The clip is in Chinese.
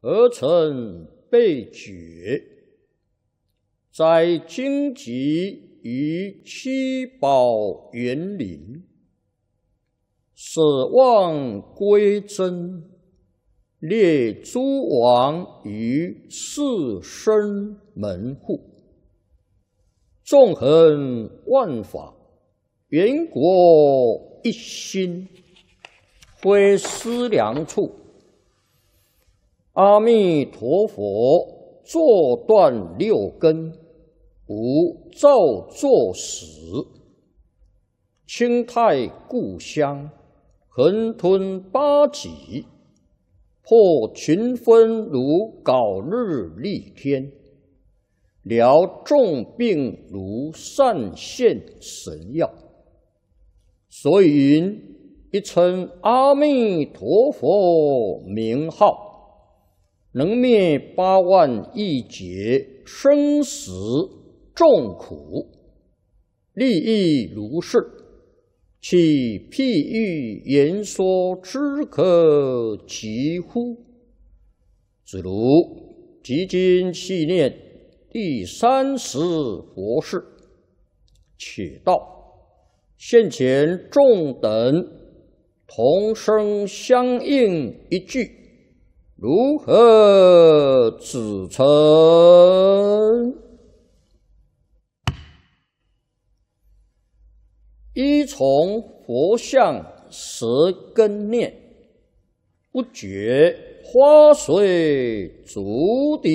而成被觉，在荆棘于七宝园林，舍望归真，列诸王于四生门户，纵横万法，缘国一心，非思量处。阿弥陀佛坐断六根，无造作始，清泰故乡，横吞八极，破群分如槁日丽天，疗众病如善现神药。所以云：一称阿弥陀佛名号，能灭8万亿劫生死众苦，利益如是，其譬喻言说之可及乎？子如即今细念第30佛事，且道现前众等同声相应一句，如何指称？依从佛像舌根念，不觉花随足底。